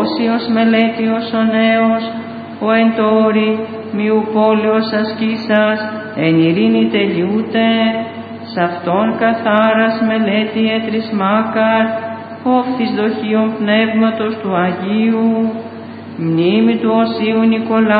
Όσιος μελέτιος ο νέος, ο εν τόρι, μιου πόλεως ασκήσας, εν ειρήνη τελειούται, σ' αυτόν καθάρας μελέτη ετρισμάκαρ, όφθης δοχείων πνεύματος του Αγίου, μνήμη του Οσίου Νικολάου,